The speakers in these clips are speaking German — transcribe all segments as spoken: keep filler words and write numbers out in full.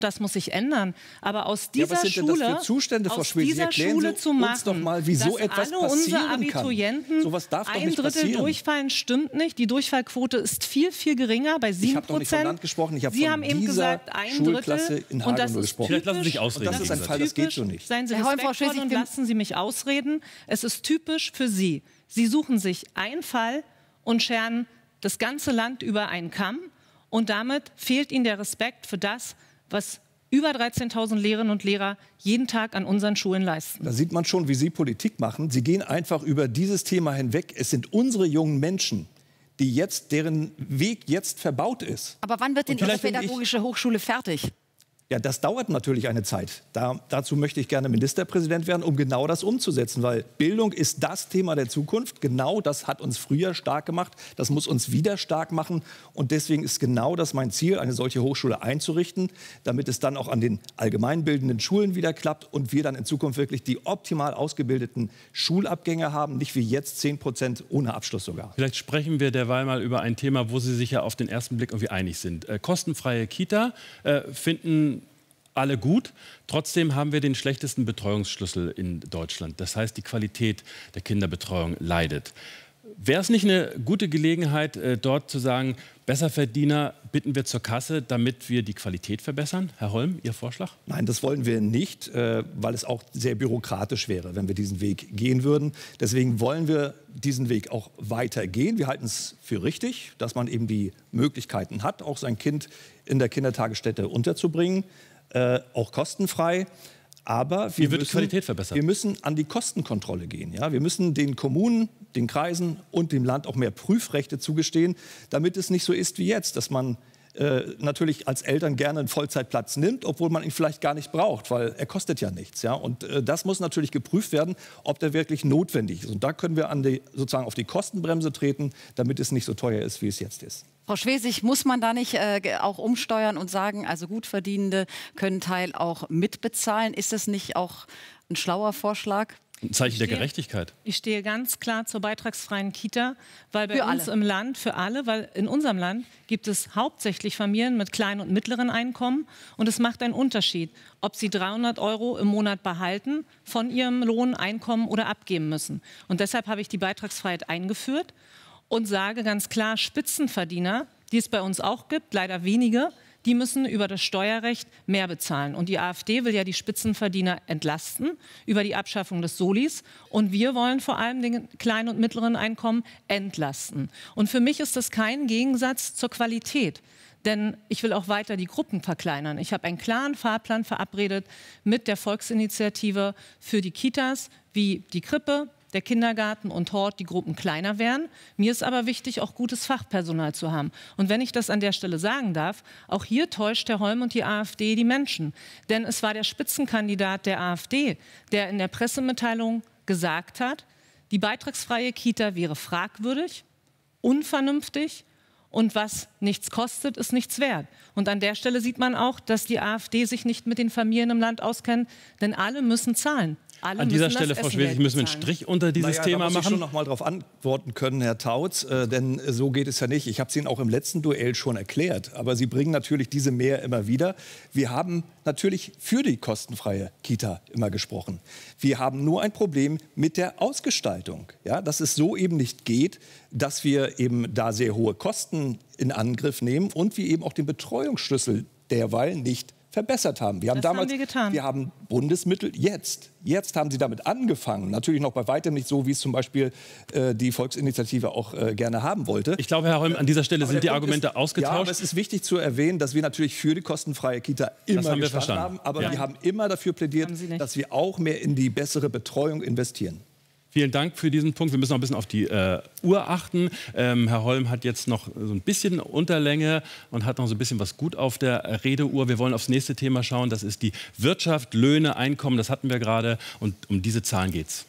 Das muss sich ändern. Aber aus dieser ja, was sind Schule, denn das für Zustände, Frau aus Schwed? dieser Erklären Schule Sie zu uns machen, doch mal, wie so etwas alle unsere passieren Abiturienten kann. Sowas darf doch ein nicht Drittel passieren. durchfallen, stimmt nicht. Die Durchfallquote ist viel, viel geringer, bei sieben Prozent. Ich habe doch nicht von Land gesprochen, ich habe Sie von haben eben dieser gesagt, ein Schulklasse Drittel. in Und das Hagenow ist gesprochen. Vielleicht lassen Sie sich ausreden. Und das ist ein Fall, das geht so nicht. Seien Sie Herr Holm, Frau respektvoll Schwesig, und lassen Sie mich ausreden. Es ist typisch für Sie. Sie suchen sich einen Fall und scheren das ganze Land über einen Kamm. Und damit fehlt Ihnen der Respekt für das, was über dreizehntausend Lehrerinnen und Lehrer jeden Tag an unseren Schulen leisten. Da sieht man schon, wie Sie Politik machen. Sie gehen einfach über dieses Thema hinweg. Es sind unsere jungen Menschen, die jetzt, deren Weg jetzt verbaut ist. Aber wann wird denn Ihre pädagogische Hochschule fertig? Ja, das dauert natürlich eine Zeit. Da, dazu möchte ich gerne Ministerpräsident werden, um genau das umzusetzen. Weil Bildung ist das Thema der Zukunft. Genau das hat uns früher stark gemacht. Das muss uns wieder stark machen. Und deswegen ist genau das mein Ziel, eine solche Hochschule einzurichten, damit es dann auch an den allgemeinbildenden Schulen wieder klappt und wir dann in Zukunft wirklich die optimal ausgebildeten Schulabgänger haben. Nicht wie jetzt zehn Prozent ohne Abschluss sogar. Vielleicht sprechen wir derweil mal über ein Thema, wo Sie sich ja auf den ersten Blick irgendwie einig sind. Äh, kostenfreie Kita äh, finden alle gut. Trotzdem haben wir den schlechtesten Betreuungsschlüssel in Deutschland. Das heißt, die Qualität der Kinderbetreuung leidet. Wäre es nicht eine gute Gelegenheit, dort zu sagen, Besserverdiener bitten wir zur Kasse, damit wir die Qualität verbessern? Herr Holm, Ihr Vorschlag? Nein, das wollen wir nicht, weil es auch sehr bürokratisch wäre, wenn wir diesen Weg gehen würden. Deswegen wollen wir diesen Weg auch weitergehen. Wir halten es für richtig, dass man eben die Möglichkeiten hat, auch sein Kind in der Kindertagesstätte unterzubringen. Äh, auch kostenfrei. Aber wir Wie wird müssen, die Qualität verbessert? wir müssen an die Kostenkontrolle gehen. Ja? Wir müssen den Kommunen, den Kreisen und dem Land auch mehr Prüfrechte zugestehen, damit es nicht so ist wie jetzt, dass man äh, natürlich als Eltern gerne einen Vollzeitplatz nimmt, obwohl man ihn vielleicht gar nicht braucht, weil er kostet ja nichts. Ja? Und äh, das muss natürlich geprüft werden, ob der wirklich notwendig ist. Und da können wir an die, sozusagen auf die Kostenbremse treten, damit es nicht so teuer ist, wie es jetzt ist. Frau Schwesig, muss man da nicht äh, auch umsteuern und sagen, also Gutverdienende können Teil auch mitbezahlen? Ist das nicht auch ein schlauer Vorschlag? Ein Zeichen der stehe, Gerechtigkeit. Ich stehe ganz klar zur beitragsfreien Kita, weil bei Für uns alle. im Land, für alle, weil in unserem Land gibt es hauptsächlich Familien mit kleinen und mittleren Einkommen. Und es macht einen Unterschied, ob sie dreihundert Euro im Monat behalten, von ihrem Lohn, Einkommen oder abgeben müssen. Und deshalb habe ich die Beitragsfreiheit eingeführt. Und sage ganz klar, Spitzenverdiener, die es bei uns auch gibt, leider wenige, die müssen über das Steuerrecht mehr bezahlen. Und die AfD will ja die Spitzenverdiener entlasten über die Abschaffung des Solis. Und wir wollen vor allem den kleinen und mittleren Einkommen entlasten. Und für mich ist das kein Gegensatz zur Qualität. Denn ich will auch weiter die Gruppen verkleinern. Ich habe einen klaren Fahrplan verabredet mit der Volksinitiative für die Kitas, wie die Krippe, der Kindergarten und Hort die Gruppen kleiner werden. Mir ist aber wichtig, auch gutes Fachpersonal zu haben. Und wenn ich das an der Stelle sagen darf, auch hier täuscht Herr Holm und die AfD die Menschen. Denn es war der Spitzenkandidat der AfD, der in der Pressemitteilung gesagt hat, die beitragsfreie Kita wäre fragwürdig, unvernünftig und was nichts kostet, ist nichts wert. Und an der Stelle sieht man auch, dass die AfD sich nicht mit den Familien im Land auskennt, denn alle müssen zahlen. Alle An dieser müssen Stelle, das Frau Essengeld Schwesig, müssen wir einen bezahlen. Strich unter dieses naja, Thema da muss machen. ich schon noch mal darauf antworten können, Herr Tautz, äh, denn äh, so geht es ja nicht. Ich habe es Ihnen auch im letzten Duell schon erklärt, aber Sie bringen natürlich diese Mehr immer wieder. Wir haben natürlich für die kostenfreie Kita immer gesprochen. Wir haben nur ein Problem mit der Ausgestaltung, ja, dass es so eben nicht geht, dass wir eben da sehr hohe Kosten in Angriff nehmen und wir eben auch den Betreuungsschlüssel derweil nicht verbessert haben. Wir haben Das damals, haben wir getan. wir haben Bundesmittel jetzt. Jetzt haben sie damit angefangen. Natürlich noch bei weitem nicht so, wie es zum Beispiel äh, die Volksinitiative auch äh, gerne haben wollte. Ich glaube, Herr Holm, an dieser Stelle Aber sind die der Punkt Argumente ist, ausgetauscht. Ja, aber es ist wichtig zu erwähnen, dass wir natürlich für die kostenfreie Kita immer haben wir gestanden verstanden. haben. Aber Ja. wir haben immer dafür plädiert, Haben Sie nicht. dass wir auch mehr in die bessere Betreuung investieren. Vielen Dank für diesen Punkt. Wir müssen noch ein bisschen auf die äh, Uhr achten. Ähm, Herr Holm hat jetzt noch so ein bisschen Unterlänge und hat noch so ein bisschen was gut auf der Redeuhr. Wir wollen aufs nächste Thema schauen. Das ist die Wirtschaft, Löhne, Einkommen. Das hatten wir gerade. Und um diese Zahlen geht's.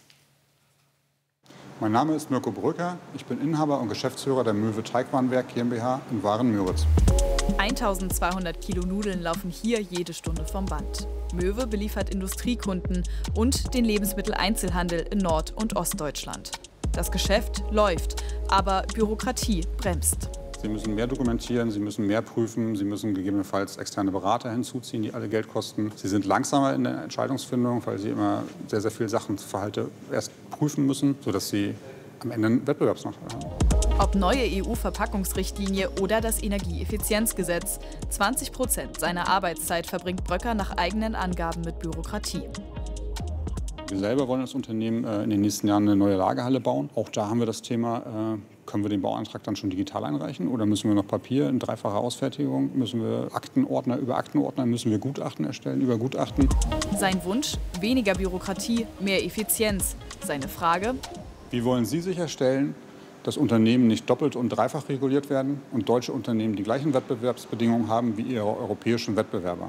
Mein Name ist Mirko Brücker. Ich bin Inhaber und Geschäftsführer der Möwe Teigwarenwerk GmbH in Waren-Müritz. eintausendzweihundert Kilo Nudeln laufen hier jede Stunde vom Band. Möwe beliefert Industriekunden und den Lebensmitteleinzelhandel in Nord- und Ostdeutschland. Das Geschäft läuft, aber Bürokratie bremst. Sie müssen mehr dokumentieren, Sie müssen mehr prüfen, Sie müssen gegebenenfalls externe Berater hinzuziehen, die alle Geld kosten. Sie sind langsamer in der Entscheidungsfindung, weil Sie immer sehr, sehr viele Sachen zu Verhalte erst prüfen müssen, sodass Sie am Ende einen Wettbewerbsnachteil haben. Ob neue E U-Verpackungsrichtlinie oder das Energieeffizienzgesetz. zwanzig Prozent seiner Arbeitszeit verbringt Bröcker nach eigenen Angaben mit Bürokratie. Wir selber wollen als Unternehmen äh, in den nächsten Jahren eine neue Lagerhalle bauen. Auch da haben wir das Thema, äh, können wir den Bauantrag dann schon digital einreichen oder müssen wir noch Papier in dreifacher Ausfertigung, müssen wir Aktenordner über Aktenordner, müssen wir Gutachten erstellen über Gutachten. Sein Wunsch? Weniger Bürokratie, mehr Effizienz. Seine Frage? Wie wollen Sie sicherstellen, dass Unternehmen nicht doppelt und dreifach reguliert werden und deutsche Unternehmen die gleichen Wettbewerbsbedingungen haben wie ihre europäischen Wettbewerber?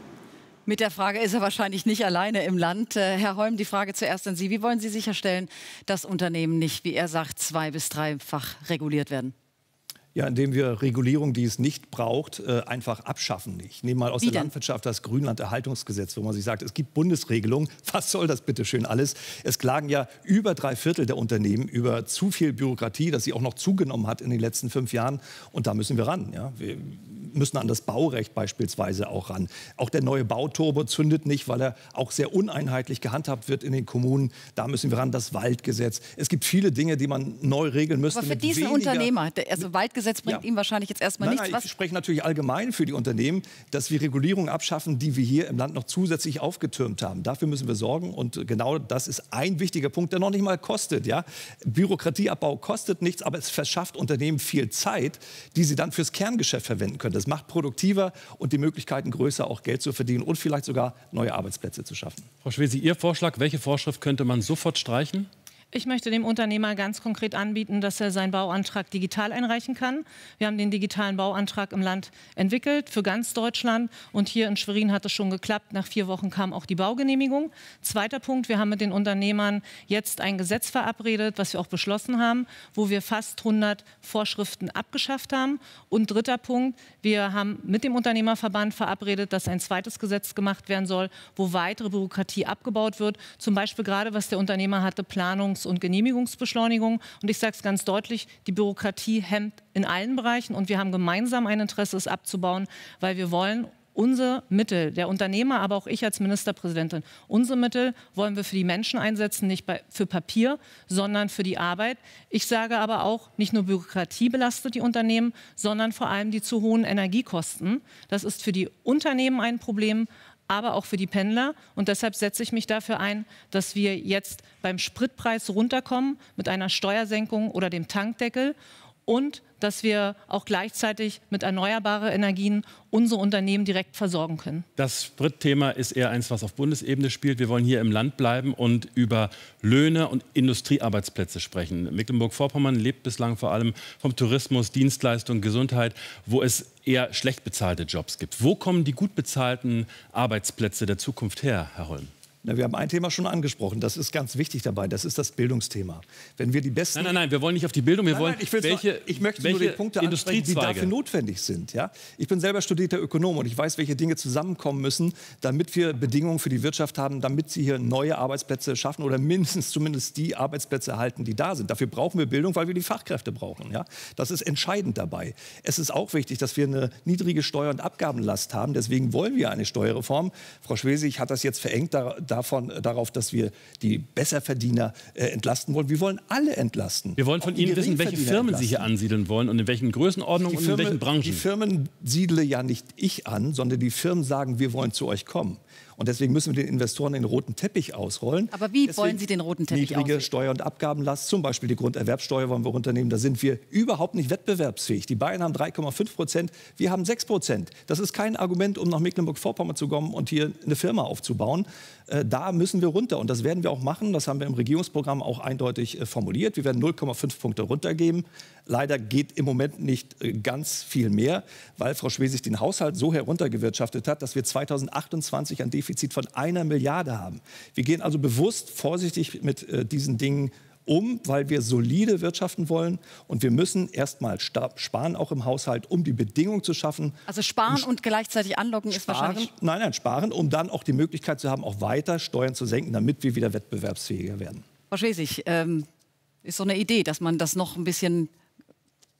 Mit der Frage ist er wahrscheinlich nicht alleine im Land. Äh, Herr Holm, die Frage zuerst an Sie. Wie wollen Sie sicherstellen, dass Unternehmen nicht, wie er sagt, zwei- bis dreifach reguliert werden? Ja, indem wir Regulierung, die es nicht braucht, äh, einfach abschaffen. Ich nehme mal aus Wie der denn? Landwirtschaft das Grünlanderhaltungsgesetz, wo man sich sagt, es gibt Bundesregelungen. Was soll das bitte schön alles? Es klagen ja über drei Viertel der Unternehmen über zu viel Bürokratie, dass sie auch noch zugenommen hat in den letzten fünf Jahren. Und da müssen wir ran. Ja? Wir müssen an das Baurecht beispielsweise auch ran. Auch der neue Bauturbo zündet nicht, weil er auch sehr uneinheitlich gehandhabt wird in den Kommunen. Da müssen wir ran. Das Waldgesetz. Es gibt viele Dinge, die man neu regeln müsste. Aber für mit diesen weniger, Unternehmer, der- also Waldgesetz bringt Ja. ihm wahrscheinlich jetzt erstmal Nein, nichts. nein, Was? ich spreche natürlich allgemein für die Unternehmen, dass wir Regulierungen abschaffen, die wir hier im Land noch zusätzlich aufgetürmt haben. Dafür müssen wir sorgen. Und genau das ist ein wichtiger Punkt, der noch nicht mal kostet. Ja? Bürokratieabbau kostet nichts, aber es verschafft Unternehmen viel Zeit, die sie dann fürs Kerngeschäft verwenden können. Das macht produktiver und die Möglichkeiten größer, auch Geld zu verdienen und vielleicht sogar neue Arbeitsplätze zu schaffen. Frau Schwesi, Ihr Vorschlag, welche Vorschrift könnte man sofort streichen? Ich möchte dem Unternehmer ganz konkret anbieten, dass er seinen Bauantrag digital einreichen kann. Wir haben den digitalen Bauantrag im Land entwickelt für ganz Deutschland. Und hier in Schwerin hat es schon geklappt. Nach vier Wochen kam auch die Baugenehmigung. Zweiter Punkt, wir haben mit den Unternehmern jetzt ein Gesetz verabredet, was wir auch beschlossen haben, wo wir fast hundert Vorschriften abgeschafft haben. Und dritter Punkt, wir haben mit dem Unternehmerverband verabredet, dass ein zweites Gesetz gemacht werden soll, wo weitere Bürokratie abgebaut wird. Zum Beispiel gerade, was der Unternehmer hatte, Planungs- und Genehmigungsbeschleunigung. Und ich sage es ganz deutlich, die Bürokratie hemmt in allen Bereichen. Und wir haben gemeinsam ein Interesse, es abzubauen, weil wir wollen unsere Mittel, der Unternehmer, aber auch ich als Ministerpräsidentin, unsere Mittel wollen wir für die Menschen einsetzen, nicht bei, für Papier, sondern für die Arbeit. Ich sage aber auch, nicht nur Bürokratie belastet die Unternehmen, sondern vor allem die zu hohen Energiekosten. Das ist für die Unternehmen ein Problem, aber auch für die Pendler. Und deshalb setze ich mich dafür ein, dass wir jetzt beim Spritpreis runterkommen mit einer Steuersenkung oder dem Tankdeckel und dass wir auch gleichzeitig mit erneuerbaren Energien unsere Unternehmen direkt versorgen können. Das Spritthema ist eher eins, was auf Bundesebene spielt. Wir wollen hier im Land bleiben und über Löhne und Industriearbeitsplätze sprechen. Mecklenburg-Vorpommern lebt bislang vor allem vom Tourismus, Dienstleistung, Gesundheit, wo es eher schlecht bezahlte Jobs gibt. Wo kommen die gut bezahlten Arbeitsplätze der Zukunft her, Herr Holm? Na, wir haben ein Thema schon angesprochen, das ist ganz wichtig dabei, das ist das Bildungsthema. Wenn wir die besten Nein, nein, nein, wir wollen nicht auf die Bildung, wir Nein, wollen, nein, ich, will's welche, noch, ich möchte welche nur die Punkte ansprechen, die dafür notwendig sind. Ja? Ich bin selber studierter Ökonom und ich weiß, welche Dinge zusammenkommen müssen, damit wir Bedingungen für die Wirtschaft haben, damit sie hier neue Arbeitsplätze schaffen oder mindestens zumindest die Arbeitsplätze erhalten, die da sind. Dafür brauchen wir Bildung, weil wir die Fachkräfte brauchen. Ja? Das ist entscheidend dabei. Es ist auch wichtig, dass wir eine niedrige Steuer- und Abgabenlast haben. Deswegen wollen wir eine Steuerreform. Frau Schwesig hat das jetzt verengt da, davon, darauf, dass wir die Besserverdiener äh, entlasten wollen. Wir wollen alle entlasten. Wir wollen von Ihnen wissen, welche Firmen Sie hier ansiedeln wollen und in welchen Größenordnungen und in welchen Branchen. Die Firmen siedle ja nicht ich an, sondern die Firmen sagen, wir wollen zu euch kommen. Und deswegen müssen wir den Investoren den roten Teppich ausrollen. Aber wie deswegen wollen Sie den roten Teppich niedrige ausrollen? Steuer- und Abgabenlast, zum Beispiel die Grunderwerbsteuer wollen wir runternehmen. Da sind wir überhaupt nicht wettbewerbsfähig. Die Bayern haben drei Komma fünf Prozent, wir haben sechs Prozent. Das ist kein Argument, um nach Mecklenburg-Vorpommern zu kommen und hier eine Firma aufzubauen. Äh, da müssen wir runter und das werden wir auch machen. Das haben wir im Regierungsprogramm auch eindeutig äh, formuliert. Wir werden null Komma fünf Punkte runtergeben. Leider geht im Moment nicht äh, ganz viel mehr, weil Frau Schwesig den Haushalt so heruntergewirtschaftet hat, dass wir zweitausendachtundzwanzig ein Defizit von einer Milliarde haben. Wir gehen also bewusst vorsichtig mit äh, diesen Dingen um, weil wir solide wirtschaften wollen. Und wir müssen erst mal sparen, auch im Haushalt, um die Bedingungen zu schaffen. Also sparen um und gleichzeitig anlocken ist sparen, wahrscheinlich... Nein, nein, sparen, um dann auch die Möglichkeit zu haben, auch weiter Steuern zu senken, damit wir wieder wettbewerbsfähiger werden. Frau Schwesig, ähm, ist so eine Idee, dass man das noch ein bisschen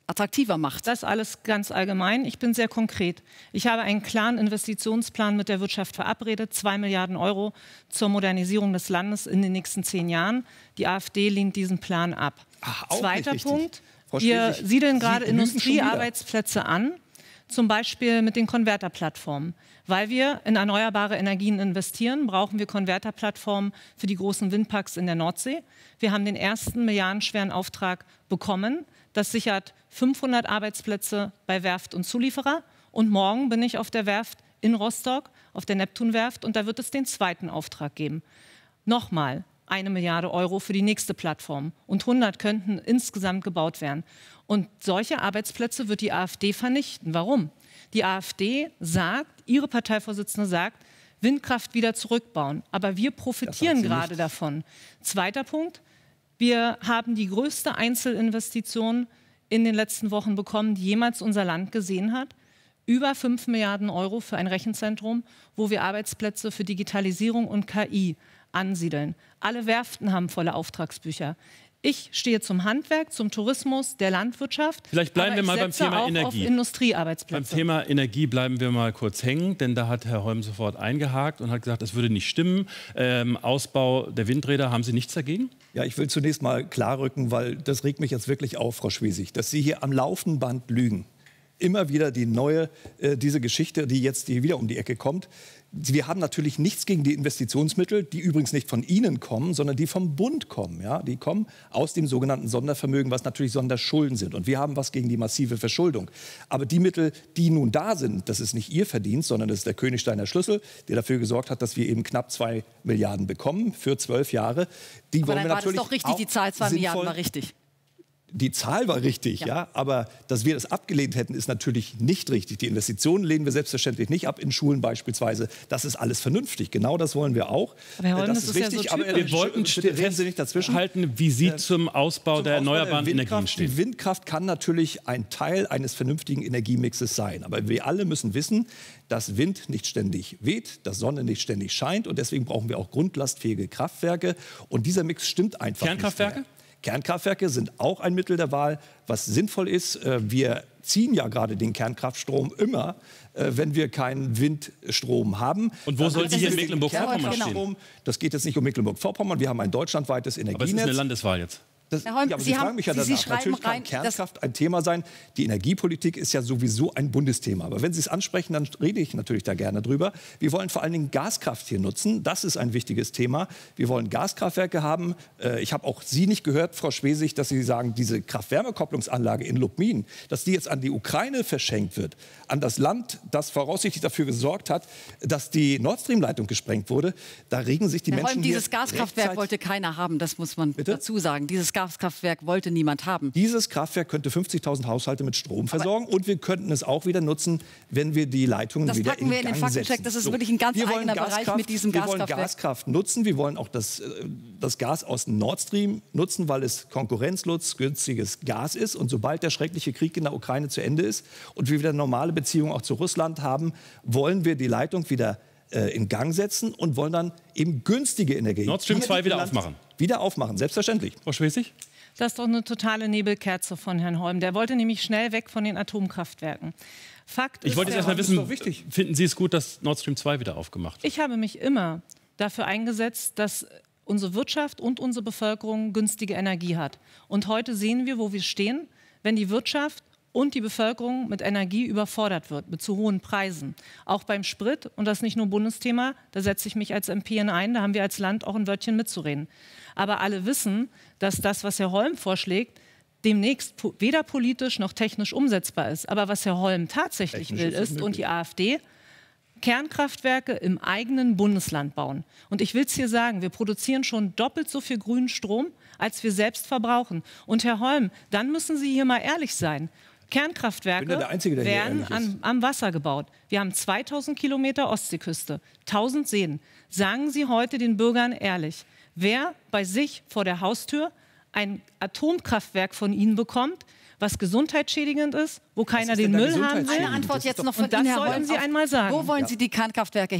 attraktiver macht. Das alles ganz allgemein. Ich bin sehr konkret. Ich habe einen klaren Investitionsplan mit der Wirtschaft verabredet, zwei Milliarden Euro zur Modernisierung des Landes in den nächsten zehn Jahren. Die AfD lehnt diesen Plan ab. Ach, Zweiter Punkt, Frau wir Schwesig, siedeln gerade Sie lügen schon wieder. Industriearbeitsplätze an, zum Beispiel mit den Konverterplattformen. Weil wir in erneuerbare Energien investieren, brauchen wir Konverterplattformen für die großen Windparks in der Nordsee. Wir haben den ersten milliardenschweren Auftrag bekommen. Das sichert fünfhundert Arbeitsplätze bei Werft und Zulieferer. Und morgen bin ich auf der Werft in Rostock, auf der Neptunwerft, und da wird es den zweiten Auftrag geben. Nochmal eine Milliarde Euro für die nächste Plattform. Und hundert könnten insgesamt gebaut werden. Und solche Arbeitsplätze wird die AfD vernichten. Warum? Die AfD sagt, ihre Parteivorsitzende sagt, Windkraft wieder zurückbauen. Aber wir profitieren gerade davon. Zweiter Punkt, wir haben die größte Einzelinvestition in den letzten Wochen bekommen, die jemals unser Land gesehen hat. Über fünf Milliarden Euro für ein Rechenzentrum, wo wir Arbeitsplätze für Digitalisierung und K I ansiedeln. Alle Werften haben volle Auftragsbücher. Ich stehe zum Handwerk, zum Tourismus, der Landwirtschaft. Vielleicht bleiben aber wir ich mal beim setze Thema auch Energie. auf Industriearbeitsplätze. Beim Thema Energie bleiben wir mal kurz hängen, denn da hat Herr Holm sofort eingehakt und hat gesagt, das würde nicht stimmen. Ähm, Ausbau der Windräder, haben Sie nichts dagegen? Ja, ich will zunächst mal klarrücken, weil das regt mich jetzt wirklich auf, Frau Schwesig, dass Sie hier am laufenden Band lügen. Immer wieder die neue, äh, diese Geschichte, die jetzt die wieder um die Ecke kommt. Wir haben natürlich nichts gegen die Investitionsmittel, die übrigens nicht von Ihnen kommen, sondern die vom Bund kommen. Ja? Die kommen aus dem sogenannten Sondervermögen, was natürlich Sonderschulden sind. Und wir haben was gegen die massive Verschuldung. Aber die Mittel, die nun da sind, das ist nicht Ihr Verdienst, sondern das ist der Königsteiner Schlüssel, der dafür gesorgt hat, dass wir eben knapp zwei Milliarden bekommen für zwölf Jahre. Die Aber wollen dann wir war das natürlich doch richtig, auch die Zahl zwei Milliarden sinnvoll- war richtig. Die Zahl war richtig, ja. Ja. ja, aber dass wir das abgelehnt hätten, ist natürlich nicht richtig. Die Investitionen lehnen wir selbstverständlich nicht ab, in Schulen beispielsweise. Das ist alles vernünftig. Genau das wollen wir auch. Aber Herr Holm, das das ist ist ja richtig. so aber typisch. Wir wollten bitte reden Sie nicht dazwischen. halten, wie Sie zum Ausbau Zum der Ausbau erneuerbaren der Energien Windkraft. stehen. Die Windkraft kann natürlich ein Teil eines vernünftigen Energiemixes sein. Aber wir alle müssen wissen, dass Wind nicht ständig weht, dass Sonne nicht ständig scheint. Und deswegen brauchen wir auch grundlastfähige Kraftwerke. Und dieser Mix stimmt einfach Kernkraftwerke? nicht mehr. Kernkraftwerke sind auch ein Mittel der Wahl, was sinnvoll ist. Wir ziehen ja gerade den Kernkraftstrom immer, wenn wir keinen Windstrom haben. Und wo Dann soll haben die wir hier in den Mecklenburg-Vorpommern Kernkraftstrom. Das geht jetzt nicht um Mecklenburg-Vorpommern. Wir haben ein deutschlandweites Aber es Energienetz. ist eine Landeswahl jetzt. Das, Herr Holm, ja, aber Sie Sie, haben- fragen mich ja Sie- Sie danach. schreiben Natürlich kann rein, dass- Kernkraft ein Thema sein. Die Energiepolitik ist ja sowieso ein Bundesthema. Aber wenn Sie es ansprechen, dann rede ich natürlich da gerne drüber. Wir wollen vor allen Dingen Gaskraft hier nutzen. Das ist ein wichtiges Thema. Wir wollen Gaskraftwerke haben. Äh, Ich habe auch Sie nicht gehört, Frau Schwesig, dass Sie sagen, diese Kraft-Wärme-Kopplungsanlage in Lubmin, dass die jetzt an die Ukraine verschenkt wird, an das Land, das voraussichtlich dafür gesorgt hat, dass die Nord Stream-Leitung gesprengt wurde. Da regen sich die Herr Menschen Holm, hier dieses Gaskraftwerk rechtzeitig- wollte keiner haben, das muss man Bitte? dazu sagen. Dieses Gaskraftwerk wollte niemand haben. Dieses Kraftwerk könnte fünfzigtausend Haushalte mit Strom versorgen und wir könnten es auch wieder nutzen, wenn wir die Leitungen Das wieder packen in wir in den Gang Faktencheck. setzen. Das ist wirklich ein ganz wir wollen eigener Bereich Gaskraft- mit diesem Wir wollen Gaskraftwerk. Gaskraft nutzen, wir wollen auch das, äh, das Gas aus Nord Stream nutzen, weil es konkurrenzlos günstiges Gas ist. Und sobald der schreckliche Krieg in der Ukraine zu Ende ist und wir wieder normale Beziehungen auch zu Russland haben, wollen wir die Leitung wieder äh, in Gang setzen und wollen dann eben günstige Energie. Nord Stream hier zwei im wieder Land aufmachen. Wieder aufmachen, selbstverständlich. Frau Schwesig? Das ist doch eine totale Nebelkerze von Herrn Holm. Der wollte nämlich schnell weg von den Atomkraftwerken. Fakt Ich ist, wollte jetzt Herr erst mal Holm, ist doch wissen, wichtig. finden Sie es gut, dass Nord Stream zwei wieder aufgemacht wird? ich habe mich immer dafür eingesetzt, dass unsere Wirtschaft und unsere Bevölkerung günstige Energie hat. Und heute sehen wir, wo wir stehen, wenn die Wirtschaft und die Bevölkerung mit Energie überfordert wird, mit zu hohen Preisen. Auch beim Sprit, und das ist nicht nur Bundesthema, da setze ich mich als M P ein, da haben wir als Land auch ein Wörtchen mitzureden. Aber alle wissen, dass das, was Herr Holm vorschlägt, demnächst po- weder politisch noch technisch umsetzbar ist. Aber was Herr Holm tatsächlich Technisch will, ist es ist, und möglich. die AfD, Kernkraftwerke im eigenen Bundesland bauen. Und ich will es hier sagen, wir produzieren schon doppelt so viel grünen Strom, als wir selbst verbrauchen. Und Herr Holm, dann müssen Sie hier mal ehrlich sein. Kernkraftwerke Ich bin ja der Einzige, der hier werden ehrlich ist. an, am Wasser gebaut. Wir haben zweitausend Kilometer Ostseeküste, tausend Seen. Sagen Sie heute den Bürgern ehrlich, wer bei sich vor der Haustür ein Atomkraftwerk von Ihnen bekommt, was gesundheitsschädigend ist, wo keiner ist den denn da Müll haben will? gesundheitsschädigend? Eine Antwort Das ist jetzt doch- noch von Und das Ihnen, Herr sollten Holm. Sie einmal sagen. Wo wollen Sie die Kernkraftwerke hinbauen?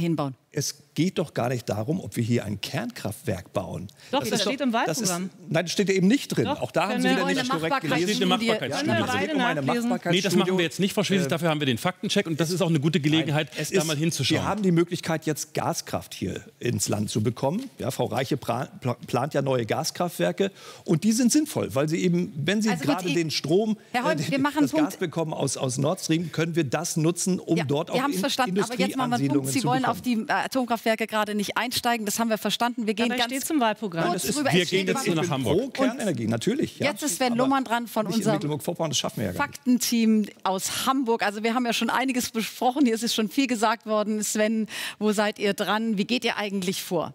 Es geht doch gar nicht darum, ob wir hier ein Kernkraftwerk bauen. Doch, das, das steht doch, im Wahlprogramm. Ist, nein, das steht ja eben nicht drin. Doch, auch da haben Sie wieder nicht korrekt gelesen. Steht eine Machbarkeitsstudie. Ja, also um eine Machbarkeitsstudie. Nee, das machen wir jetzt nicht, Frau Schwesig. Dafür haben wir den Faktencheck. Und das ist auch eine gute Gelegenheit, nein, es da ist, mal hinzuschauen. Wir haben die Möglichkeit, jetzt Gaskraft hier ins Land zu bekommen. Ja, Frau Reiche plant ja neue Gaskraftwerke. Und die sind sinnvoll, weil sie eben, wenn Sie also gerade gut, den Strom, Herr Holm, äh, wir machen das Punkt. Gas bekommen aus, aus Nord Stream, können wir das nutzen, um ja, dort auch in, verstanden, aber jetzt machen wir einen Punkt. Sie wollen auf die Atomkraftwerke gerade nicht einsteigen. Das haben wir verstanden. Wir gehen Dabei ganz zum Wahlprogramm. Das ist, wir gehen jetzt hier nach Hamburg. Pro Kernenergie, natürlich. Ja. Jetzt ist Sven Lohmann dran von unserem das schaffen wir ja Faktenteam aus Hamburg. Also wir haben ja schon einiges besprochen. Hier ist es schon viel gesagt worden. Sven, wo seid ihr dran? Wie geht ihr eigentlich vor?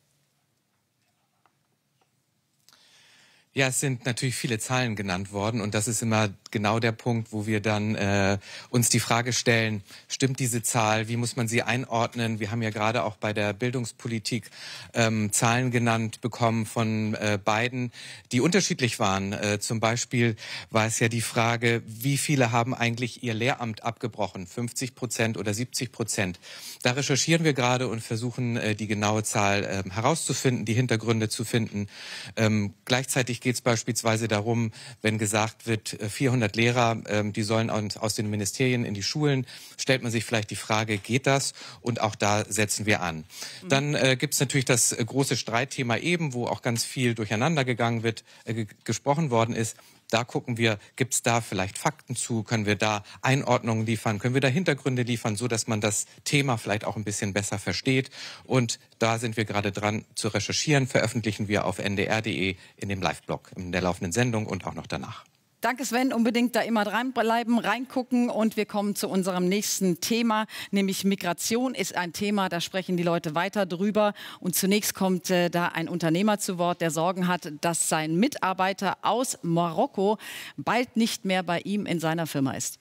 Ja, es sind natürlich viele Zahlen genannt worden und das ist immer genau der Punkt, wo wir dann äh, uns die Frage stellen, stimmt diese Zahl, wie muss man sie einordnen? Wir haben ja gerade auch bei der Bildungspolitik ähm, Zahlen genannt bekommen von äh, beiden, die unterschiedlich waren. Äh, zum Beispiel war es ja die Frage, wie viele haben eigentlich ihr Lehramt abgebrochen? fünfzig Prozent oder siebzig Prozent? Da recherchieren wir gerade und versuchen, äh, die genaue Zahl äh, herauszufinden, die Hintergründe zu finden. Ähm, gleichzeitig geht es beispielsweise darum, wenn gesagt wird, vierhundert Lehrer, ähm, die sollen aus den Ministerien in die Schulen, stellt man sich vielleicht die Frage, geht das? Und auch da setzen wir an. Mhm. Dann äh, gibt es natürlich das äh, große Streitthema eben, wo auch ganz viel durcheinander gegangen wird, äh, gesprochen worden ist. Da gucken wir, gibt es da vielleicht Fakten zu, können wir da Einordnungen liefern, können wir da Hintergründe liefern, so dass man das Thema vielleicht auch ein bisschen besser versteht. Und da sind wir gerade dran zu recherchieren, veröffentlichen wir auf n d r punkt d e in dem Live-Blog, in der laufenden Sendung und auch noch danach. Danke, Sven. Unbedingt da immer dranbleiben, reingucken. Und wir kommen zu unserem nächsten Thema, nämlich Migration ist ein Thema, da sprechen die Leute weiter drüber. Und zunächst kommt äh, da ein Unternehmer zu Wort, der Sorgen hat, dass sein Mitarbeiter aus Marokko bald nicht mehr bei ihm in seiner Firma ist.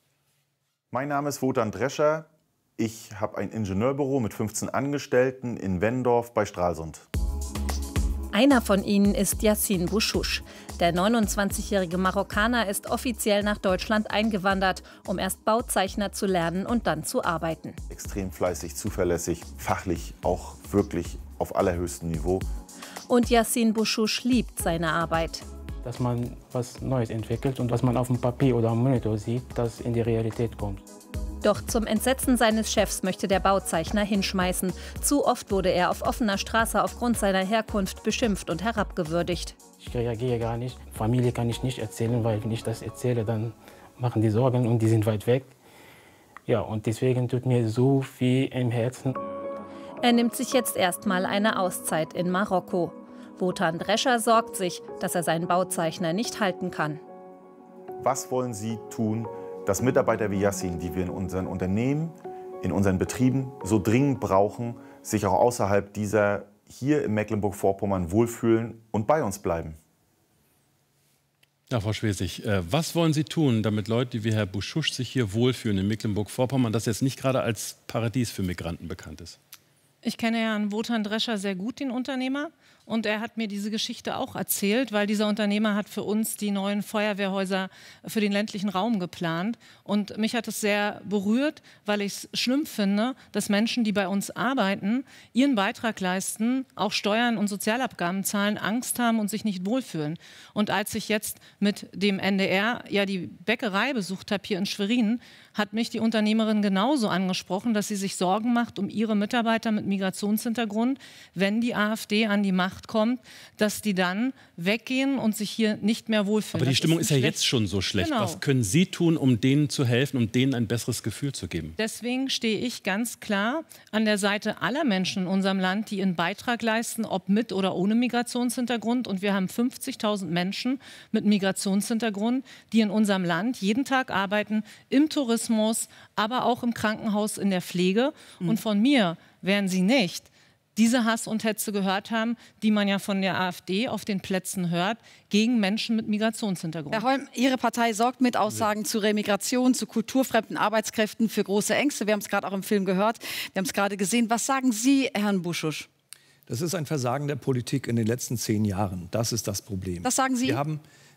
Mein Name ist Wotan Drescher. Ich habe ein Ingenieurbüro mit fünfzehn Angestellten in Wendorf bei Stralsund. Einer von ihnen ist Yassin Bouchouche. Der neunundzwanzigjährige Marokkaner ist offiziell nach Deutschland eingewandert, um erst Bauzeichner zu lernen und dann zu arbeiten. Extrem fleißig, zuverlässig, fachlich auch wirklich auf allerhöchstem Niveau. Und Yassin Bouchouche liebt seine Arbeit. Dass man was Neues entwickelt und was man auf dem Papier oder am Monitor sieht, das in die Realität kommt. Doch zum Entsetzen seines Chefs möchte der Bauzeichner hinschmeißen. Zu oft wurde er auf offener Straße aufgrund seiner Herkunft beschimpft und herabgewürdigt. Ich reagiere gar nicht. Familie kann ich nicht erzählen, weil wenn ich das erzähle, dann machen die Sorgen und die sind weit weg. Ja, und deswegen tut mir so viel im Herzen. Er nimmt sich jetzt erstmal eine Auszeit in Marokko. Wotan Drescher sorgt sich, dass er seinen Bauzeichner nicht halten kann. Was wollen Sie tun, dass Mitarbeiter wie Yassin, die wir in unseren Unternehmen, in unseren Betrieben so dringend brauchen, sich auch außerhalb dieser hier in Mecklenburg-Vorpommern wohlfühlen und bei uns bleiben? Ja, Frau Schwesig, was wollen Sie tun, damit Leute wie Herr Bouchouche sich hier wohlfühlen in Mecklenburg-Vorpommern, das jetzt nicht gerade als Paradies für Migranten bekannt ist? Ich kenne Herrn Wotan Drescher sehr gut, den Unternehmer. Und er hat mir diese Geschichte auch erzählt, weil dieser Unternehmer hat für uns die neuen Feuerwehrhäuser für den ländlichen Raum geplant. Und mich hat es sehr berührt, weil ich es schlimm finde, dass Menschen, die bei uns arbeiten, ihren Beitrag leisten, auch Steuern und Sozialabgaben zahlen, Angst haben und sich nicht wohlfühlen. Und als ich jetzt mit dem N D R ja die Bäckerei besucht habe hier in Schwerin, hat mich die Unternehmerin genauso angesprochen, dass sie sich Sorgen macht um ihre Mitarbeiter mit Migrationshintergrund, wenn die AfD an die Macht kommt, dass die dann weggehen und sich hier nicht mehr wohlfühlen. Aber die das Stimmung ist ist ja schlecht. jetzt schon so schlecht. Genau. Was können Sie tun, um denen zu helfen, um denen ein besseres Gefühl zu geben? Deswegen stehe ich ganz klar an der Seite aller Menschen in unserem Land, die ihren Beitrag leisten, ob mit oder ohne Migrationshintergrund. Und wir haben fünfzigtausend Menschen mit Migrationshintergrund, die in unserem Land jeden Tag arbeiten, im Tourismus, aber auch im Krankenhaus, in der Pflege. Mhm. Und von mir werden sie nicht diese Hass und Hetze gehört haben, die man ja von der AfD auf den Plätzen hört, gegen Menschen mit Migrationshintergrund. Herr Holm, Ihre Partei sorgt mit Aussagen zu Remigration, zu kulturfremden Arbeitskräften für große Ängste. Wir haben es gerade auch im Film gehört, wir haben es gerade gesehen. Was sagen Sie, Herrn Bouchouche? Das ist ein Versagen der Politik in den letzten zehn Jahren. Das ist das Problem. Das sagen Sie? Wir haben,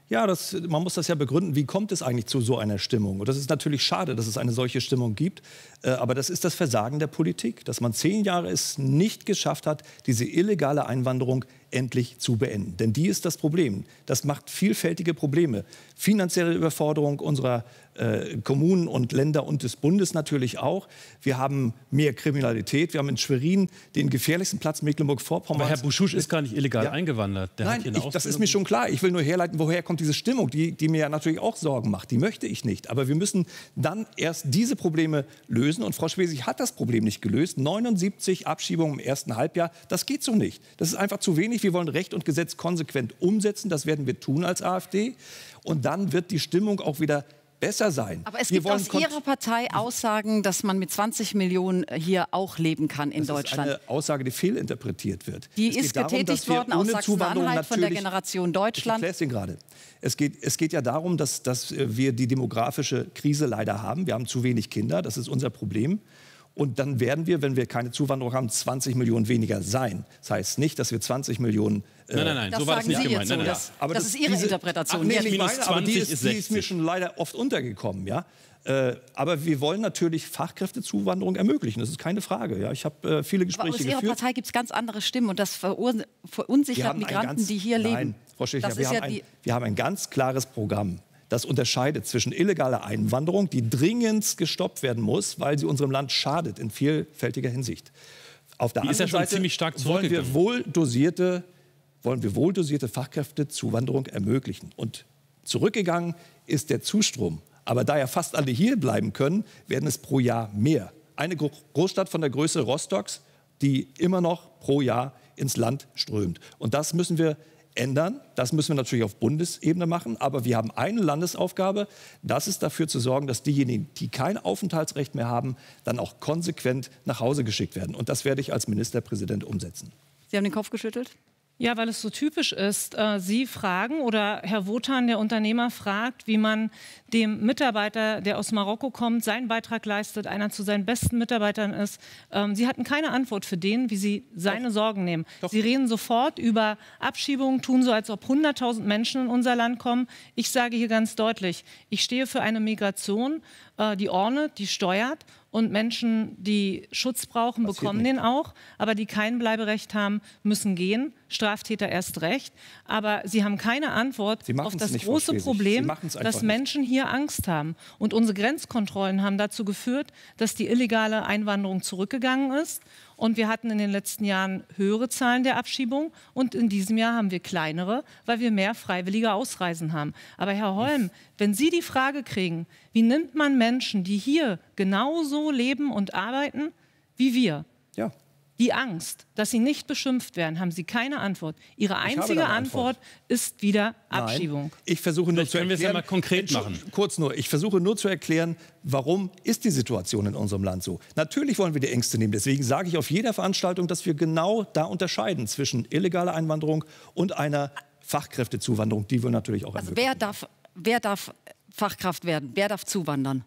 Ja, das, man muss das ja begründen, wie kommt es eigentlich zu so einer Stimmung? Und das ist natürlich schade, dass es eine solche Stimmung gibt. Äh, aber das ist das Versagen der Politik, dass man zehn Jahre es nicht geschafft hat, diese illegale Einwanderung endlich zu beenden. Denn die ist das Problem. Das macht vielfältige Probleme. Finanzielle Überforderung unserer äh, Kommunen und Länder und des Bundes natürlich auch. Wir haben mehr Kriminalität. Wir haben in Schwerin den gefährlichsten Platz Mecklenburg-Vorpommern. Aber Herr Buschusch ist gar nicht illegal ja. eingewandert. Der Nein, hat hier eine ich, das ist mir schon klar. Ich will nur herleiten, woher kommt diese Stimmung, die, die mir ja natürlich auch Sorgen macht. Die möchte ich nicht. Aber wir müssen dann erst diese Probleme lösen. Und Frau Schwesig hat das Problem nicht gelöst. neunundsiebzig Abschiebungen im ersten Halbjahr, das geht so nicht. Das ist einfach zu wenig. Wir wollen Recht und Gesetz konsequent umsetzen. Das werden wir tun als AfD. Und dann wird die Stimmung auch wieder besser sein. Aber es wir gibt aus Ihrer Partei Aussagen, dass man mit zwanzig Millionen hier auch leben kann in das Deutschland. Das ist eine Aussage, die fehlinterpretiert wird. Die es ist darum, getätigt worden aus Sachsen-Anhalt von der Generation Deutschland. Ich erkläre es Ihnen gerade. Es geht, es geht ja darum, dass, dass wir die demografische Krise leider haben. Wir haben zu wenig Kinder, das ist unser Problem. Und dann werden wir, wenn wir keine Zuwanderung haben, zwanzig Millionen weniger sein. Das heißt nicht, dass wir zwanzig Millionen... Äh, nein, nein, nein, das so war das nicht Sie gemeint. So. Nein, nein. Das, aber das, das ist Ihre diese, Interpretation. Ach, nee, minus meine, aber die ist, ist die ist mir schon leider oft untergekommen. Ja? Äh, aber wir wollen natürlich Fachkräftezuwanderung ermöglichen. Das ist keine Frage. Ja? Ich habe äh, viele Gespräche aber aus Ihrer geführt. Partei gibt es ganz andere Stimmen. Und das verunsichert Migranten, ganz, die hier nein, leben. Frau Schächer, wir, ja haben ein, wir haben ein ganz klares Programm. Das unterscheidet zwischen illegaler Einwanderung, die dringend gestoppt werden muss, weil sie unserem Land schadet in vielfältiger Hinsicht. Auf der die ist anderen ja schon Seite ziemlich stark wollen wir wohl dosierte, wollen wir wohl dosierte Fachkräftezuwanderung ermöglichen. Und zurückgegangen ist der Zustrom. Aber da ja fast alle hier bleiben können, werden es pro Jahr mehr. Eine Großstadt von der Größe Rostocks, die immer noch pro Jahr ins Land strömt. Und das müssen wir ändern. Das müssen wir natürlich auf Bundesebene machen. Aber wir haben eine Landesaufgabe. Das ist dafür zu sorgen, dass diejenigen, die kein Aufenthaltsrecht mehr haben, dann auch konsequent nach Hause geschickt werden. Und das werde ich als Ministerpräsident umsetzen. Sie haben den Kopf geschüttelt? Ja, weil es so typisch ist. Äh, Sie fragen oder Herr Wotan, der Unternehmer, fragt, wie man dem Mitarbeiter, der aus Marokko kommt, seinen Beitrag leistet, einer zu seinen besten Mitarbeitern ist. Ähm, Sie hatten keine Antwort für den, wie Sie seine Doch. Sorgen nehmen. Doch. Sie reden sofort über Abschiebungen, tun so, als ob hunderttausend Menschen in unser Land kommen. Ich sage hier ganz deutlich, ich stehe für eine Migration, äh, die ordnet, die steuert. Und Menschen, die Schutz brauchen, Passiert bekommen nicht. den auch. Aber die kein Bleiberecht haben, müssen gehen. Straftäter erst recht. Aber sie haben keine Antwort auf das nicht, große Problem, dass Menschen hier Angst haben. Und unsere Grenzkontrollen haben dazu geführt, dass die illegale Einwanderung zurückgegangen ist. Und wir hatten in den letzten Jahren höhere Zahlen der Abschiebung. Und in diesem Jahr haben wir kleinere, weil wir mehr freiwillige Ausreisen haben. Aber Herr Holm, wenn Sie die Frage kriegen, wie nimmt man Menschen, die hier genauso leben und arbeiten wie wir, ja. die Angst, dass sie nicht beschimpft werden, haben Sie keine Antwort. Ihre einzige Antwort. Antwort ist wieder Abschiebung. Nein. Ich versuche nur Vielleicht zu können erklären, wir es ja mal konkret machen. Kurz nur, ich versuche nur zu erklären, warum ist die Situation in unserem Land so. Natürlich wollen wir die Ängste nehmen. Deswegen sage ich auf jeder Veranstaltung, dass wir genau da unterscheiden zwischen illegaler Einwanderung und einer Fachkräftezuwanderung, die wir natürlich auch also ermöglichen. Wer darf, wer darf Fachkraft werden? Wer darf zuwandern?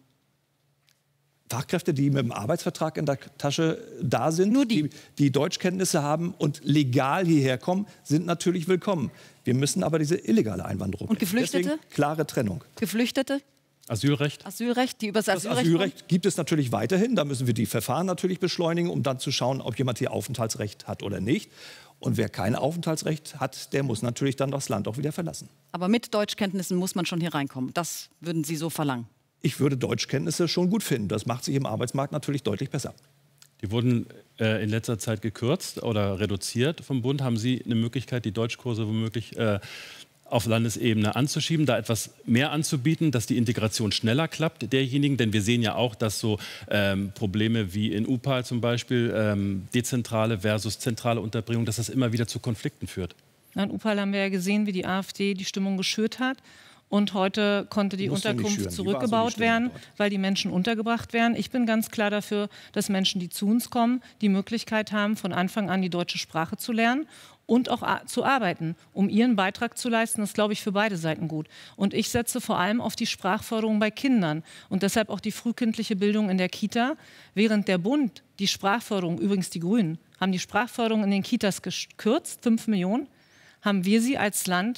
Fachkräfte, die mit dem Arbeitsvertrag in der Tasche da sind, Nur die. die, die Deutschkenntnisse haben und legal hierher kommen, sind natürlich willkommen. Wir müssen aber diese illegale Einwanderung. Und Geflüchtete? Deswegen klare Trennung. Geflüchtete? Asylrecht? Asylrecht, die über das, das Asylrecht, Asylrecht gibt es natürlich weiterhin. Da müssen wir die Verfahren natürlich beschleunigen, um dann zu schauen, ob jemand hier Aufenthaltsrecht hat oder nicht. Und wer kein Aufenthaltsrecht hat, der muss natürlich dann das Land auch wieder verlassen. Aber mit Deutschkenntnissen muss man schon hier reinkommen. Das würden Sie so verlangen? Ich würde Deutschkenntnisse schon gut finden. Das macht sich im Arbeitsmarkt natürlich deutlich besser. Die wurden äh, in letzter Zeit gekürzt oder reduziert vom Bund. Haben Sie eine Möglichkeit, die Deutschkurse womöglich äh, auf Landesebene anzuschieben, da etwas mehr anzubieten, dass die Integration schneller klappt derjenigen? Denn wir sehen ja auch, dass so ähm, Probleme wie in U P A L zum Beispiel, ähm, dezentrale versus zentrale Unterbringung, dass das immer wieder zu Konflikten führt. In U P A L haben wir ja gesehen, wie die AfD die Stimmung geschürt hat. Und heute konnte die Unterkunft zurückgebaut werden, weil die Menschen untergebracht werden. Ich bin ganz klar dafür, dass Menschen, die zu uns kommen, die Möglichkeit haben, von Anfang an die deutsche Sprache zu lernen und auch zu arbeiten, um ihren Beitrag zu leisten. Das ist, glaube ich, für beide Seiten gut. Und ich setze vor allem auf die Sprachförderung bei Kindern und deshalb auch die frühkindliche Bildung in der Kita. Während der Bund die Sprachförderung, übrigens die Grünen, haben die Sprachförderung in den Kitas gekürzt, fünf Millionen, haben wir sie als Land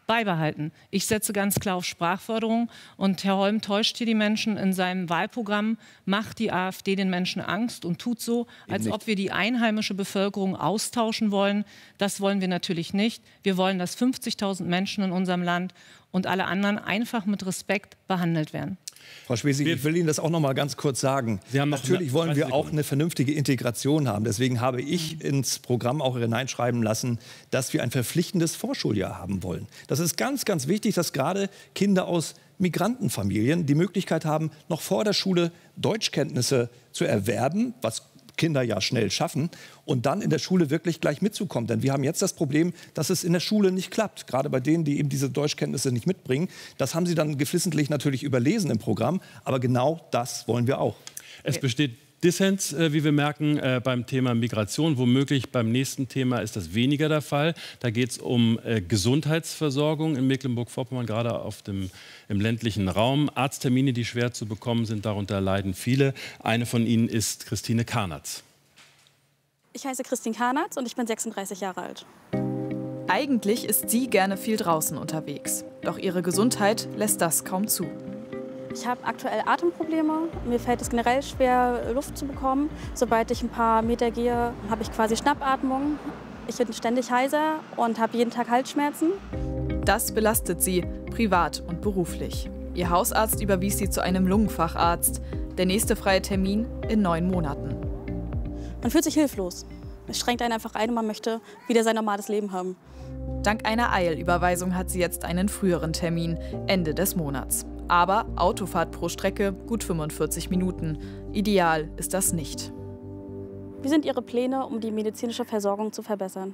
beibehalten. Ich setze ganz klar auf Sprachförderung und Herr Holm täuscht hier die Menschen in seinem Wahlprogramm, macht die AfD den Menschen Angst und tut so, als ob wir die einheimische Bevölkerung austauschen wollen. Das wollen wir natürlich nicht. Wir wollen, dass fünfzigtausend Menschen in unserem Land und alle anderen einfach mit Respekt behandelt werden. Frau Schwesig, ich will Ihnen das auch noch mal ganz kurz sagen. Sie haben noch Natürlich wollen wir auch eine vernünftige Integration haben. Deswegen habe ich ins Programm auch hineinschreiben lassen, dass wir ein verpflichtendes Vorschuljahr haben wollen. Das ist ganz, ganz wichtig, dass gerade Kinder aus Migrantenfamilien die Möglichkeit haben, noch vor der Schule Deutschkenntnisse zu erwerben, was Kinder ja schnell schaffen, und dann in der Schule wirklich gleich mitzukommen. Denn wir haben jetzt das Problem, dass es in der Schule nicht klappt. Gerade bei denen, die eben diese Deutschkenntnisse nicht mitbringen. Das haben sie dann geflissentlich natürlich überlesen im Programm. Aber genau das wollen wir auch. Es besteht Dissens, äh, wie wir merken, äh, beim Thema Migration. Womöglich beim nächsten Thema ist das weniger der Fall. Da geht es um äh, Gesundheitsversorgung in Mecklenburg-Vorpommern, gerade auf dem, im ländlichen Raum. Arzttermine, die schwer zu bekommen sind, darunter leiden viele. Eine von ihnen ist Christine Karnatz. Ich heiße Christine Karnatz und ich bin sechsunddreißig Jahre alt. Eigentlich ist sie gerne viel draußen unterwegs. Doch ihre Gesundheit lässt das kaum zu. Ich habe aktuell Atemprobleme. Mir fällt es generell schwer, Luft zu bekommen. Sobald ich ein paar Meter gehe, habe ich quasi Schnappatmung. Ich bin ständig heiser und habe jeden Tag Halsschmerzen. Das belastet sie, privat und beruflich. Ihr Hausarzt überwies sie zu einem Lungenfacharzt. Der nächste freie Termin in neun Monaten. Man fühlt sich hilflos. Es schränkt einen einfach ein und man möchte wieder sein normales Leben haben. Dank einer Eilüberweisung hat sie jetzt einen früheren Termin, Ende des Monats. Aber Autofahrt pro Strecke gut fünfundvierzig Minuten. Ideal ist das nicht. Wie sind Ihre Pläne, um die medizinische Versorgung zu verbessern?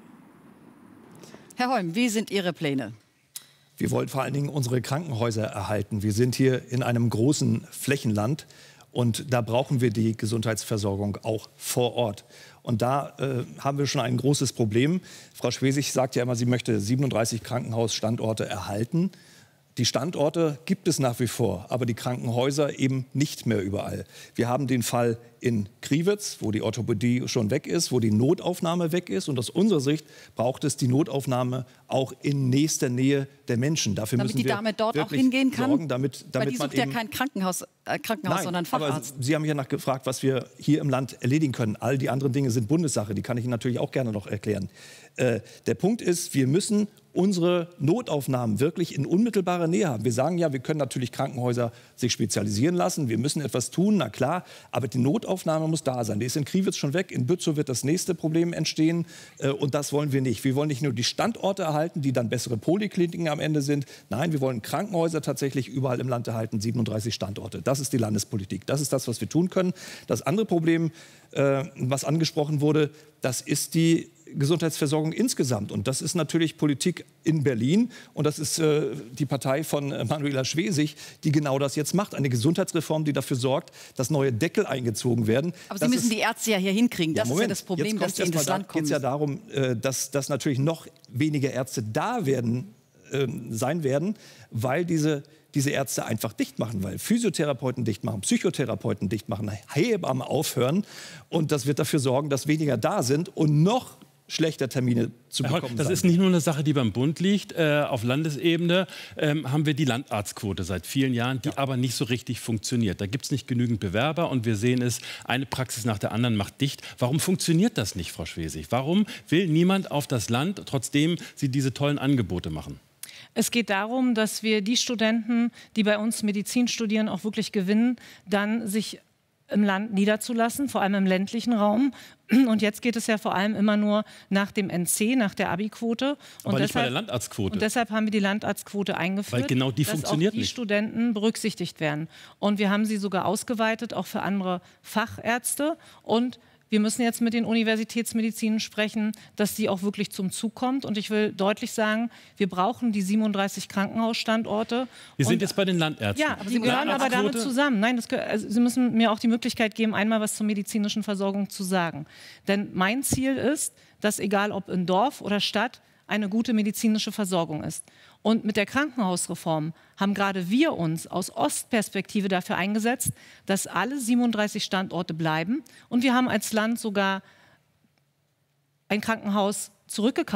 Herr Holm, wie sind Ihre Pläne? Wir wollen vor allen Dingen unsere Krankenhäuser erhalten. Wir sind hier in einem großen Flächenland und da brauchen wir die Gesundheitsversorgung auch vor Ort. Und da äh, haben wir schon ein großes Problem. Frau Schwesig sagt ja immer, sie möchte siebenunddreißig Krankenhausstandorte erhalten. Die Standorte gibt es nach wie vor, aber die Krankenhäuser eben nicht mehr überall. Wir haben den Fall in Kriwitz, wo die Orthopädie schon weg ist, wo die Notaufnahme weg ist. Und aus unserer Sicht braucht es die Notaufnahme auch in nächster Nähe der Menschen. Dafür damit müssen die wir Dame dort auch wirklich hingehen kann? sorgen, damit, damit Weil die man sucht ja eben kein Krankenhaus, äh, Krankenhaus Nein, sondern Facharzt. aber Sie haben hier nach gefragt, was wir hier im Land erledigen können. All die anderen Dinge sind Bundessache, die kann ich Ihnen natürlich auch gerne noch erklären. Äh, der Punkt ist, wir müssen unsere Notaufnahmen wirklich in unmittelbarer Nähe haben. Wir sagen ja, wir können natürlich Krankenhäuser sich spezialisieren lassen, wir müssen etwas tun, na klar, aber die Notaufnahme muss da sein. Die ist in Kriwitz schon weg, in Bützow wird das nächste Problem entstehen äh, und das wollen wir nicht. Wir wollen nicht nur die Standorte erhalten, die dann bessere Polikliniken am Ende sind. Nein, wir wollen Krankenhäuser tatsächlich überall im Land erhalten, siebenunddreißig Standorte. Das ist die Landespolitik, das ist das, was wir tun können. Das andere Problem, äh, was angesprochen wurde, das ist die Gesundheitsversorgung insgesamt. Und das ist natürlich Politik in Berlin. Und das ist äh, die Partei von äh, Manuela Schwesig, die genau das jetzt macht. Eine Gesundheitsreform, die dafür sorgt, dass neue Deckel eingezogen werden. Aber das Sie müssen ist, die Ärzte ja hier hinkriegen. Das ja, Moment, ist ja das Problem, dass sie in das Land kommen. Es geht ja darum, äh, dass, dass natürlich noch weniger Ärzte da werden, äh, sein werden, weil diese diese Ärzte einfach dicht machen, weil Physiotherapeuten dicht machen, Psychotherapeuten dicht machen, Hebammen aufhören. Und das wird dafür sorgen, dass weniger da sind und noch schlechter Termine zu bekommen. Das sein. ist nicht nur eine Sache, die beim Bund liegt. Äh, auf Landesebene ähm, haben wir die Landarztquote seit vielen Jahren, die ja. aber nicht so richtig funktioniert. Da gibt es nicht genügend Bewerber und wir sehen es, eine Praxis nach der anderen macht dicht. Warum funktioniert das nicht, Frau Schwesig? Warum will niemand auf das Land, trotzdem sie diese tollen Angebote machen? Es geht darum, dass wir die Studenten, die bei uns Medizin studieren, auch wirklich gewinnen, dann sich im Land niederzulassen, vor allem im ländlichen Raum. Und jetzt geht es ja vor allem immer nur nach dem N C, nach der Abi-Quote. Aber nicht bei der Landarztquote. Und deshalb haben wir die Landarztquote eingeführt, weil genau die dass funktioniert auch die nicht. Studenten berücksichtigt werden. Und wir haben sie sogar ausgeweitet, auch für andere Fachärzte. Und wir müssen jetzt mit den Universitätsmedizinen sprechen, dass die auch wirklich zum Zug kommt. Und ich will deutlich sagen, wir brauchen die siebenunddreißig Krankenhausstandorte. Wir sind und, jetzt bei den Landärzten. Ja, aber sie gehören aber damit zusammen. Nein, das, also Sie müssen mir auch die Möglichkeit geben, einmal was zur medizinischen Versorgung zu sagen. Denn mein Ziel ist, dass egal ob in Dorf oder Stadt, eine gute medizinische Versorgung ist. Und mit der Krankenhausreform haben gerade wir uns aus Ostperspektive dafür eingesetzt, dass alle siebenunddreißig Standorte bleiben. Und wir haben als Land sogar ein Krankenhaus zurückgekauft.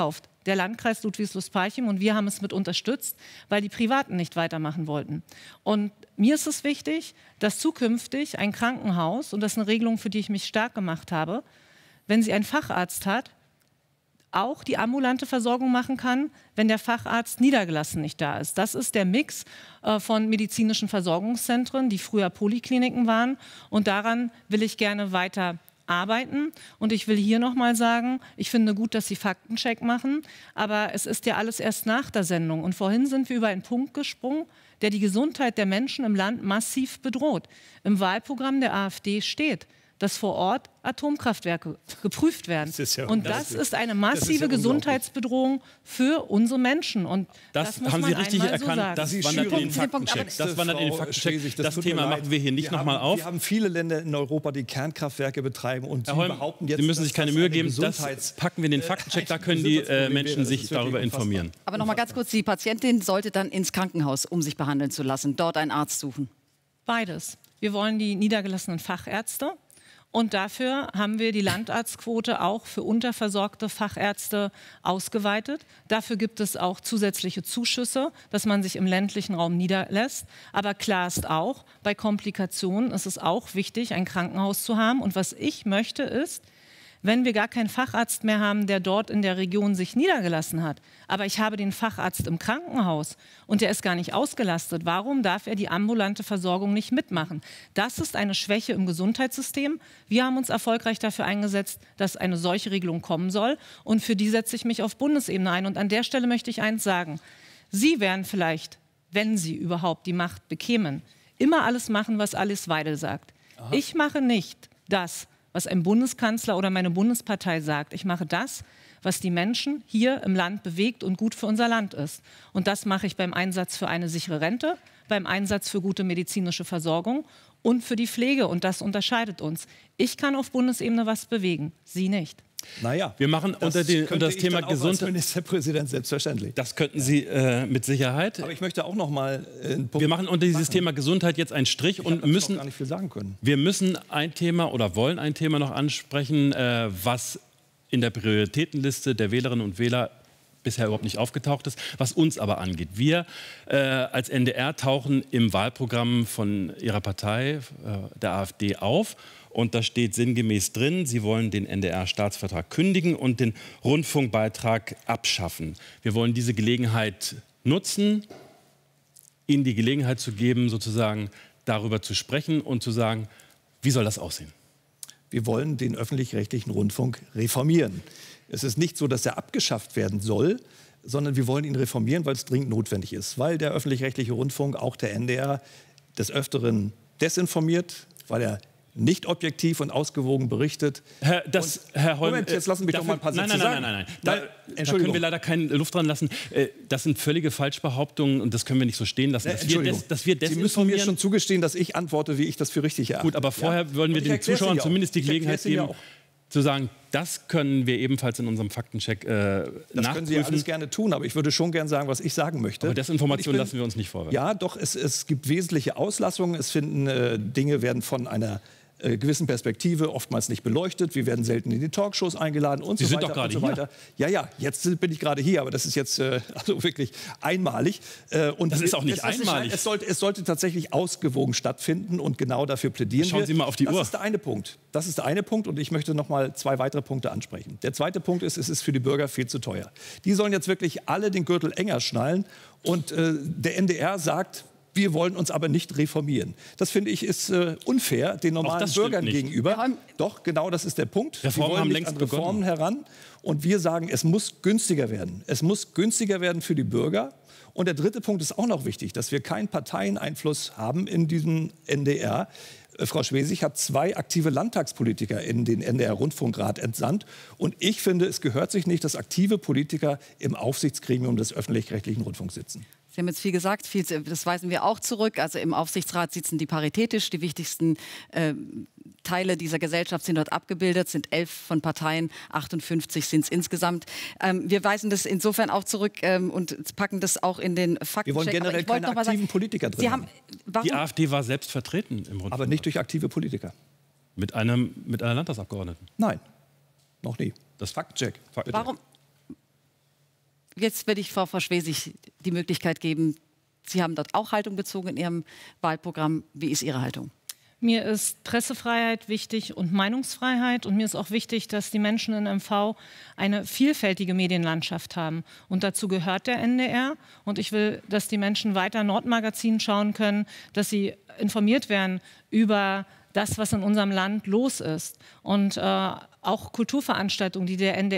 der Landkreis Ludwigslust-Parchim, und wir haben es mit unterstützt, weil die Privaten nicht weitermachen wollten. Und mir ist es wichtig, dass zukünftig ein Krankenhaus, und das ist eine Regelung, für die ich mich stark gemacht habe, wenn sie einen Facharzt hat, auch die ambulante Versorgung machen kann, wenn der Facharzt niedergelassen nicht da ist. Das ist der Mix äh, von medizinischen Versorgungszentren, die früher Polikliniken waren. Und daran will ich gerne weiter arbeiten. Und ich will hier noch mal sagen, ich finde gut, dass Sie Faktencheck machen, aber es ist ja alles erst nach der Sendung. Und vorhin sind wir über einen Punkt gesprungen, der die Gesundheit der Menschen im Land massiv bedroht. Im Wahlprogramm der AfD steht, dass vor Ort Atomkraftwerke geprüft werden. Das ja, und das, das ist eine massive ist ja Gesundheitsbedrohung für unsere Menschen. Und das, das muss haben man Sie richtig erkannt. So das wandert in den Faktencheck. Das wandert in den Faktencheck. Das, das Thema machen wir hier nicht nochmal auf. Wir haben viele Länder in Europa, die Kernkraftwerke betreiben. Und Herr Holm, behaupten jetzt, Sie müssen sich keine Mühe geben. Das packen wir in den Faktencheck. Da können die äh, Menschen sich darüber informieren. Aber noch mal ganz kurz, die Patientin sollte dann ins Krankenhaus, um sich behandeln zu lassen, dort einen Arzt suchen? Beides. Wir wollen die niedergelassenen Fachärzte. Und dafür haben wir die Landarztquote auch für unterversorgte Fachärzte ausgeweitet. Dafür gibt es auch zusätzliche Zuschüsse, dass man sich im ländlichen Raum niederlässt. Aber klar ist auch, bei Komplikationen ist es auch wichtig, ein Krankenhaus zu haben. Und was ich möchte ist, wenn wir gar keinen Facharzt mehr haben, der dort in der Region sich niedergelassen hat, aber ich habe den Facharzt im Krankenhaus und der ist gar nicht ausgelastet, warum darf er die ambulante Versorgung nicht mitmachen? Das ist eine Schwäche im Gesundheitssystem. Wir haben uns erfolgreich dafür eingesetzt, dass eine solche Regelung kommen soll, und für die setze ich mich auf Bundesebene ein. Und an der Stelle möchte ich eins sagen. Sie werden vielleicht, wenn Sie überhaupt die Macht bekämen, immer alles machen, was Alice Weidel sagt. Aha. Ich mache nicht das, was ein Bundeskanzler oder meine Bundespartei sagt. Ich mache das, was die Menschen hier im Land bewegt und gut für unser Land ist. Und das mache ich beim Einsatz für eine sichere Rente, beim Einsatz für gute medizinische Versorgung und für die Pflege. Und das unterscheidet uns. Ich kann auf Bundesebene was bewegen, Sie nicht. Naja, wir machen das unter, den, unter das Thema Gesundheit. Als Ministerpräsident selbstverständlich. Das könnten Sie äh, mit Sicherheit. Aber ich möchte auch noch mal äh, einen Punkt Wir machen unter dieses machen. Thema Gesundheit jetzt einen Strich ich und müssen. Noch gar nicht viel sagen können. Wir müssen ein Thema oder wollen ein Thema noch ansprechen, äh, was in der Prioritätenliste der Wählerinnen und Wähler bisher überhaupt nicht aufgetaucht ist, was uns aber angeht. Wir äh, als N D R tauchen im Wahlprogramm von Ihrer Partei, äh, der AfD, auf. Und da steht sinngemäß drin, Sie wollen den N D R-Staatsvertrag kündigen und den Rundfunkbeitrag abschaffen. Wir wollen diese Gelegenheit nutzen, Ihnen die Gelegenheit zu geben, sozusagen darüber zu sprechen und zu sagen, wie soll das aussehen? Wir wollen den öffentlich-rechtlichen Rundfunk reformieren. Es ist nicht so, dass er abgeschafft werden soll, sondern wir wollen ihn reformieren, weil es dringend notwendig ist. Weil der öffentlich-rechtliche Rundfunk, auch der N D R, des Öfteren desinformiert, weil er nicht objektiv und ausgewogen berichtet. Herr, das, Herr Holm, Moment, jetzt lassen Sie mich dafür, doch mal ein paar Sätze nein, nein, nein, nein, nein, nein. Da, da können wir leider keine Luft dran lassen. Das sind völlige Falschbehauptungen und das können wir nicht so stehen lassen. Dass wir, des, dass wir Sie müssen mir schon zugestehen, dass ich antworte, wie ich das für richtig erachte. Gut, aber vorher ja? wollen wir den Zuschauern zumindest die Gelegenheit geben, zu sagen, das können wir ebenfalls in unserem Faktencheck äh, das nachprüfen. können Sie ja alles gerne tun, aber ich würde schon gerne sagen, was ich sagen möchte. Aber Desinformation bin, lassen wir uns nicht vorwerfen. Ja, doch, es, es gibt wesentliche Auslassungen. Es finden äh, Dinge werden von einer äh, gewissen Perspektive oftmals nicht beleuchtet. Wir werden selten in die Talkshows eingeladen und Sie so sind weiter doch gerade und so weiter. Ja, ja, jetzt bin ich gerade hier, aber das ist jetzt äh, also wirklich einmalig. Äh, und das ist auch nicht es, einmalig. Es sollte, es sollte tatsächlich ausgewogen stattfinden und genau dafür plädieren Schauen wir. Sie mal auf die das Uhr. Das ist der eine Punkt. Das ist der eine Punkt und ich möchte noch mal zwei weitere Punkte ansprechen. Der zweite Punkt ist, es ist für die Bürger viel zu teuer. Die sollen jetzt wirklich alle den Gürtel enger schnallen und äh, der N D R sagt, wir wollen uns aber nicht reformieren. Das finde ich ist äh, unfair den normalen Bürgern gegenüber. Ja, Doch, genau das ist der Punkt. Reformen wollen haben nicht längst an Reformen begonnen. heran. Und wir sagen, es muss günstiger werden. Es muss günstiger werden für die Bürger. Und der dritte Punkt ist auch noch wichtig, dass wir keinen Parteieneinfluss haben in diesem N D R. Frau Schwesig hat zwei aktive Landtagspolitiker in den N D R-Rundfunkrat entsandt. Und ich finde, es gehört sich nicht, dass aktive Politiker im Aufsichtsgremium des öffentlich-rechtlichen Rundfunks sitzen. Sie haben jetzt viel gesagt, viel, das weisen wir auch zurück. Also im Aufsichtsrat sitzen die paritätisch. Die wichtigsten äh, Teile dieser Gesellschaft sind dort abgebildet, sind elf von Parteien, achtundfünfzig sind es insgesamt. Ähm, wir weisen das insofern auch zurück ähm, und packen das auch in den Faktencheck. Wir wollen generell keine aktiven sagen, Politiker drin Sie haben. Warum? Die AfD war selbst vertreten im Rundfunk. Aber nicht durch aktive Politiker. Mit, einem, mit einer Landtagsabgeordneten? Nein, noch nie. Das Faktencheck. Warum? Jetzt werde ich Frau, Frau Schwesig die Möglichkeit geben. Sie haben dort auch Haltung bezogen in Ihrem Wahlprogramm. Wie ist Ihre Haltung? Mir ist Pressefreiheit wichtig und Meinungsfreiheit. Und mir ist auch wichtig, dass die Menschen in M V eine vielfältige Medienlandschaft haben. Und dazu gehört der N D R. Und ich will, dass die Menschen weiter Nordmagazin schauen können, dass sie informiert werden über das, was in unserem Land los ist. Und äh, auch Kulturveranstaltungen, die der N D R